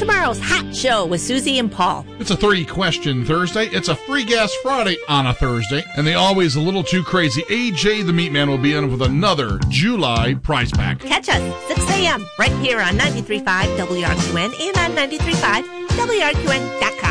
tomorrow's Hot Show with Susie and Paul. It's a 3-question Thursday. It's a Free Gas Friday on a Thursday. And the always a little too crazy AJ the Meat Man will be in with another July prize pack. Catch us 6 a.m. right here on 93.5 WRQN and on 93.5 WRQN.com.